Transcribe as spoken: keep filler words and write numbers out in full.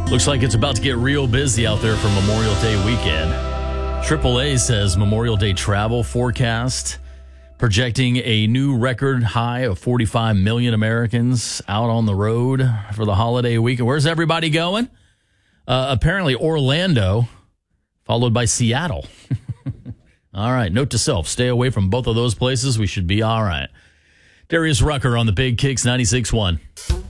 Looks like it's about to get real busy out there for Memorial Day weekend. triple A says Memorial Day travel forecast projecting a new record high of forty-five million Americans out on the road for the holiday weekend. Where's everybody going? Uh, apparently Orlando, followed by Seattle. All right, note to self, stay away from both of those places. We should be all right. Darius Rucker on the Big Kicks ninety-six point one.